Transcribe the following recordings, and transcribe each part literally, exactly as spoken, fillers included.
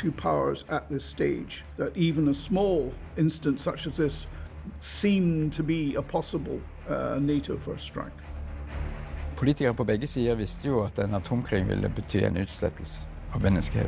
two powers at this stage, that even a small instance such as this seemed to be a possible uh, NATO first strike. Politikere på begge sider visste jo at en atomkrig ville bety en utslettelse av menneskeheten.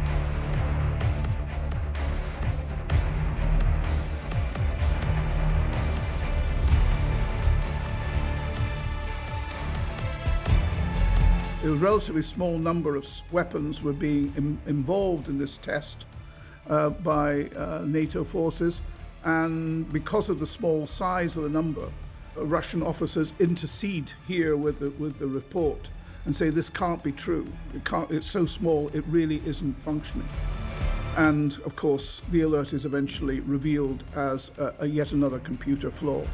A relatively small number of weapons were being im involved in this test uh, by uh, NATO forces, and because of the small size of the number, uh, Russian officers intercede here with the, with the report and say this can't be true. It can't, it's so small, it really isn't functioning. And of course, the alert is eventually revealed as a, a yet another computer flaw.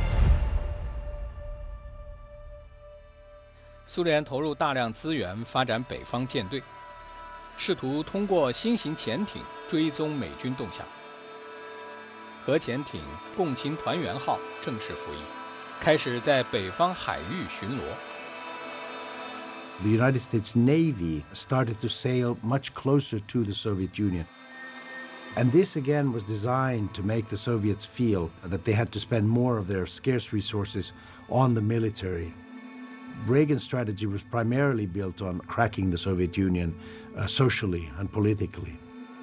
苏联投入大量资源发展北方舰队，试图通过新型潜艇追踪美军动向。核潜艇共青团圆号正式服役，开始在北方海域巡逻。 The United States Navy started to sail much closer to the Soviet Union. And this again was designed to make the Soviets feel that they had to spend more of their scarce resources on the military. Reagan's strategy was primarily built on cracking the Soviet Union uh, socially and politically.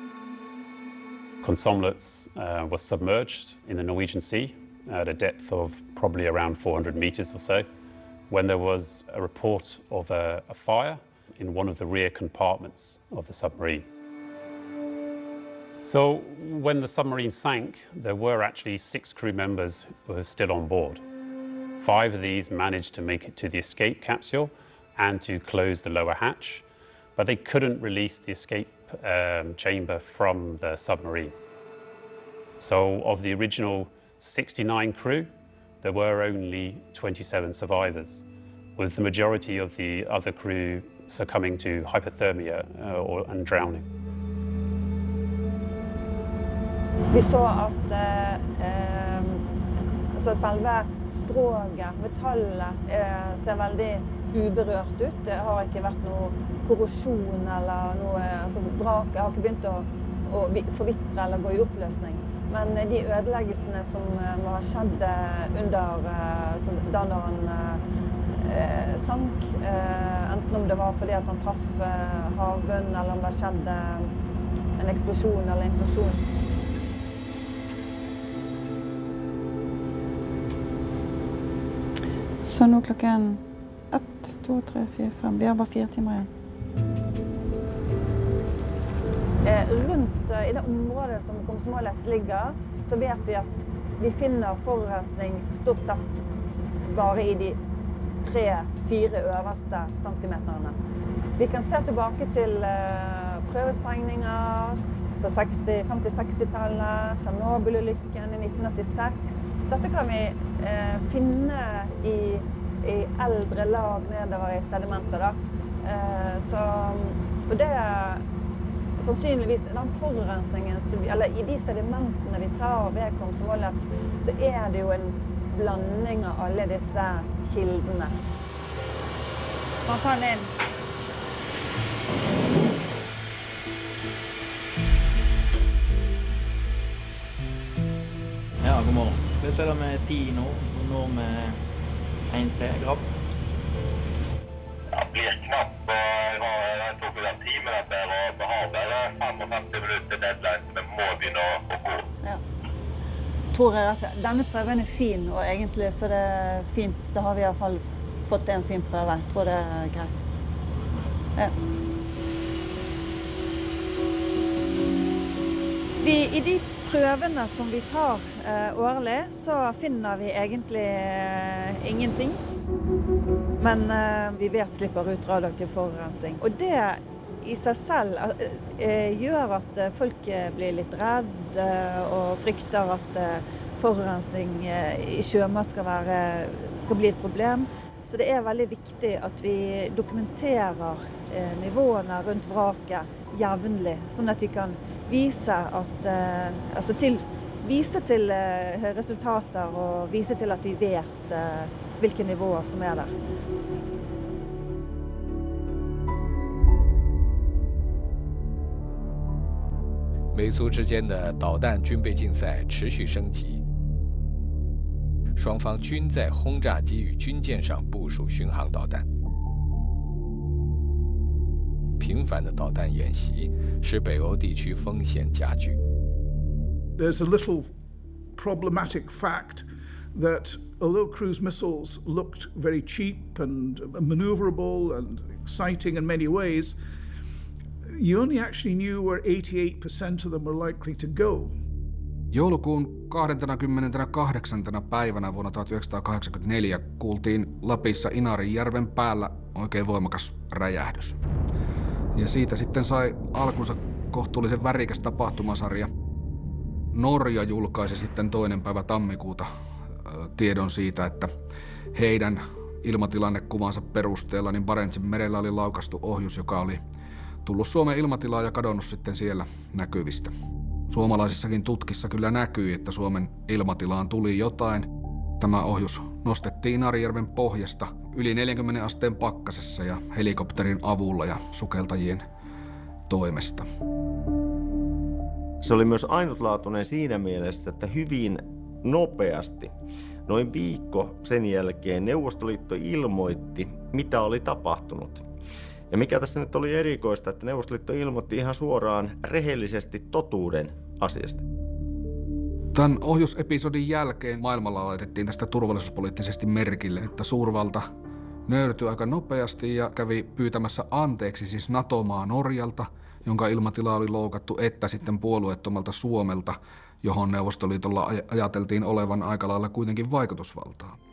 Komsomolets uh, was submerged in the Norwegian Sea at a depth of probably around four hundred meters or so, when there was a report of a, a fire in one of the rear compartments of the submarine. So when the submarine sank, there were actually six crew members who were still on board. Five of these managed to make it to the escape capsule and to close the lower hatch, but they couldn't release the escape um, chamber from the submarine. So of the original sixty-nine crew, there were only twenty-seven survivors, with the majority of the other crew succumbing to hypothermia uh, or, and drowning. Vi så at eh, eh, altså selve skroget, metallet, eh, ser veldig uberørt ut. Det har ikke vært noe korrosjon eller noe, altså vraket har ikke begynt å, å forvitre eller gå i oppløsning. Men de ødeleggelsene som må ha skjedd under, da når han eh, sank, eh, enten om det var fordi at han traff eh, havbunnen, eller om det skjedde en eksplosjon eller implosjon. Så nå klokken ett, to, tre, fire, fem. Vi har bare fire timer igjen. Eh, rundt eh, i det området som Komsomolets ligger, så vet vi at vi finner forurensning stort sett bare i de tre, fire øverste centimeterne. Vi kan se tilbake til eh, prøvesprengninger på femti-seksti-tallet, Tsjernobyl-ulykken i nitten åttiseks. Dette kan vi eh, finne i, i eldre lag nedover i sedimentet. Da. Eh, så, og det er sannsynligvis den forurensningen, eller i de sedimentene vi tar ved Komsomolets, så er det jo en blanding av alle disse kildene. Man tar den inn. Ja, god morgen. Vi ser med ti nå, og nå med en til grabb. Det blir knapt, og jeg tok jo den timen etter, og vi har bare femtifem minutter deadline, så vi må begynne å gå. Ja. Tror jeg at denne prøven er fin, og egentlig så er det fint. Da har vi i hvert fall fått en fin prøve. Jeg tror det er greit. Ja. Vi, i de prøvene som vi tar eh, årlig, så finner vi egentlig eh, ingenting. Men eh, vi vet slipper ut radioaktiv forurensning. Og det i seg selv eh, gjør at folk blir litt redde og frykter at eh, forurensning eh, i sjømat skal, være, skal bli et problem. Så det er veldig viktig at vi dokumenterer eh, nivåene rundt vraket jevnlig, sånn at vi kan vise, at, eh, altså til, vise til eh, resultater og vise til at vi vet eh, hvilke nivåer som er der. 美苏之间的导弹军备竞赛持续升级，双方均在轰炸机与军舰上部署巡航导弹。频繁的导弹演习使北欧地区风险加剧。 There's a little problematic fact that although cruise missiles looked very cheap and maneuverable and exciting in many ways, you only actually knew where eighty-eight percent of them were likely to go. Joulukuun kahdeskymmeneskahdeksas päivänä vuonna tuhatyhdeksänsataakahdeksankymmentäneljä kuultiin Lapissa Inarijärven päällä oikein voimakas räjähdys. Ja siitä sitten sai alkunsa kohtuullisen värikäs tapahtumasarja. Norja julkaisi sitten toinen päivä tammikuuta tiedon siitä, että heidän ilmatilannekuvansa perusteella niin Barentsin merellä oli laukastu ohjus, joka oli tullut Suomen ilmatilaan ja kadonnut sitten siellä näkyvistä. Suomalaisissakin tutkissa kyllä näkyi, että Suomen ilmatilaan tuli jotain. Tämä ohjus nostettiin Inarijärven pohjasta yli neljänkymmenen asteen pakkasessa ja helikopterin avulla ja sukeltajien toimesta. Se oli myös ainutlaatuinen siinä mielessä, että hyvin nopeasti, noin viikko sen jälkeen Neuvostoliitto ilmoitti, mitä oli tapahtunut. Ja mikä tässä nyt oli erikoista, että Neuvostoliitto ilmoitti ihan suoraan rehellisesti totuuden asiasta. Tämän ohjusepisodin jälkeen maailmalla laitettiin tästä turvallisuuspoliittisesti merkille, että suurvalta nöyrtyi aika nopeasti ja kävi pyytämässä anteeksi siis NATO-maa Norjalta, jonka ilmatila oli loukattu, että sitten puolueettomalta Suomelta, johon Neuvostoliitolla ajateltiin olevan aika lailla kuitenkin vaikutusvaltaa.